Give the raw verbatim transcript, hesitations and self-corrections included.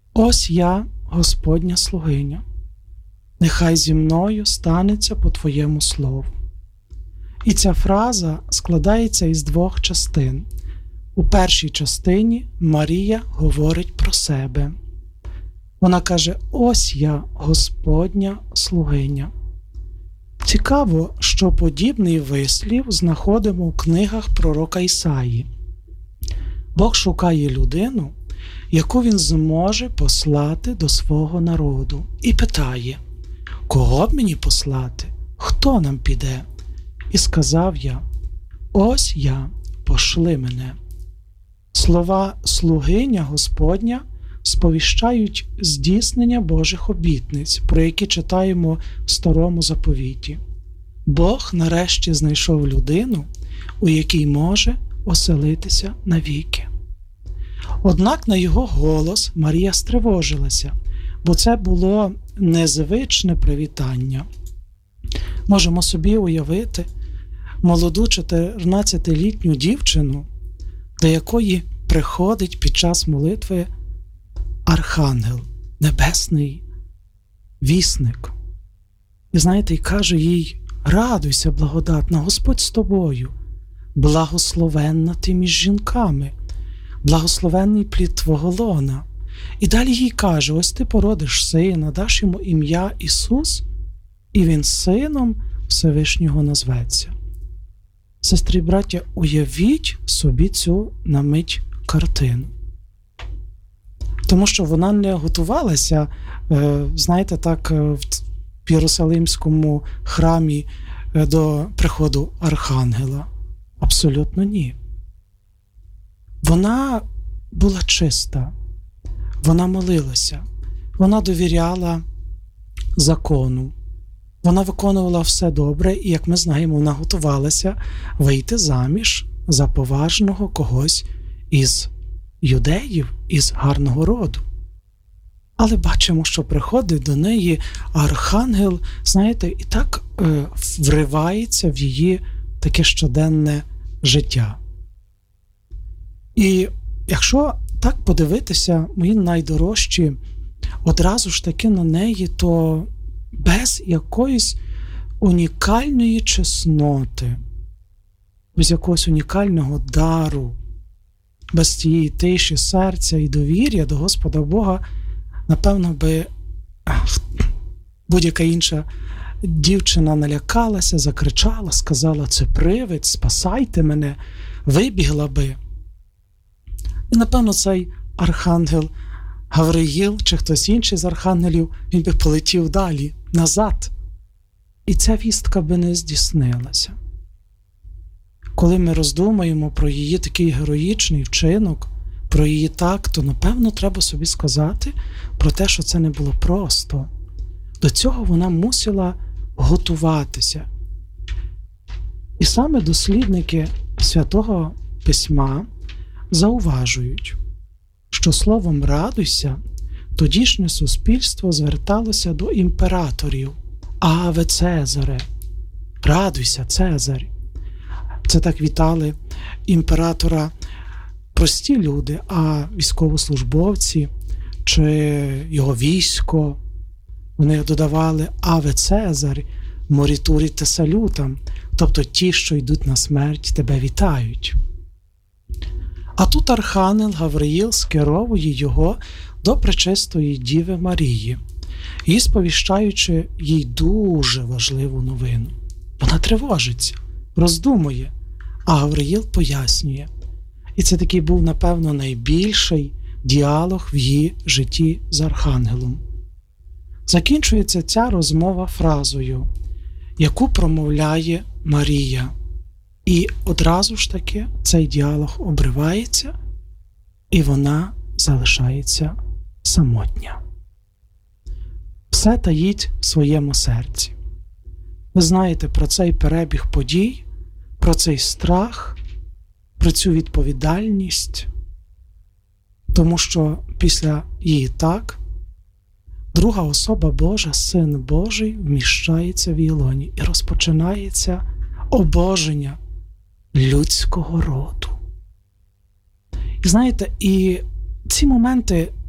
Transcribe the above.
Ось я, Господня слугиня, нехай зі мною станеться по Твоєму слову. І ця фраза складається із двох частин. У першій частині Марія говорить про себе. Вона каже: «Ось я, Господня слугиня». Цікаво, що подібний вислів знаходимо у книгах пророка Ісаї. Бог шукає людину, яку він зможе послати до свого народу, і питає: «Кого б мені послати? Хто нам піде?» І сказав я: «Ось я, пошли мене». Слова «слугиня Господня» сповіщають здійснення Божих обітниць, про які читаємо в Старому Заповіті. Бог нарешті знайшов людину, у якій може оселитися навіки. Однак на його голос Марія стривожилася, бо це було незвичне привітання. Можемо собі уявити молоду чотирнадцятилітню дівчину, до якої приходить під час молитви архангел, небесний вісник. І знаєте, і каже їй: «Радуйся, благодатна, Господь з тобою, благословенна ти між жінками, благословенний плід твого лона». І далі їй каже: «Ось ти породиш сина, даш йому ім'я Ісус, і він сином Всевишнього назветься». Сестри і браття, уявіть собі цю на мить картину. Тому що вона не готувалася, знаєте, так, в Єрусалимському храмі до приходу архангела. Абсолютно ні. Вона була чиста, вона молилася, вона довіряла закону, вона виконувала все добре, і, як ми знаємо, вона готувалася вийти заміж за поважного когось із юдеїв, із гарного роду. Але бачимо, що приходить до неї архангел, знаєте, і так е, вривається в її таке щоденне життя. І якщо так подивитися, мої найдорожчі, одразу ж таки на неї, то без якоїсь унікальної чесноти, без якогось унікального дару, без тієї тиші серця і довір'я до Господа Бога, напевно би будь-яка інша дівчина налякалася, закричала, сказала: «Це привид, спасайте мене», вибігла би. І, напевно, цей архангел Гавриїл чи хтось інший з архангелів, він би полетів далі, назад. І ця вістка би не здійснилася. Коли ми роздумаємо про її такий героїчний вчинок, про її такт, то, напевно, треба собі сказати про те, що це не було просто. До цього вона мусила готуватися. І саме дослідники Святого Письма зауважують, що словом «радуйся» тодішнє суспільство зверталося до імператорів: «Аве Цезаре! Радуйся, Цезарь!» Це так вітали імператора прості люди, а військовослужбовці чи його військо, вони додавали «Аве Цезарь, морітурі те салютам», тобто ті, що йдуть на смерть, тебе вітають. А тут архангел Гавриїл скеровує його до пречистої Діви Марії, і сповіщаючи їй дуже важливу новину. Вона тривожиться, роздумує, а Гавриїл пояснює. І це такий був, напевно, найбільший діалог в її житті з архангелом. Закінчується ця розмова фразою, яку промовляє Марія. І одразу ж таки цей діалог обривається, і вона залишається самотня. Все таїть в своєму серці. Ви знаєте про цей перебіг подій, про цей страх, про цю відповідальність, тому що після її так, друга особа Божа, Син Божий, вміщається в її лоні і розпочинається обоження людського роду. І знаєте, і ці моменти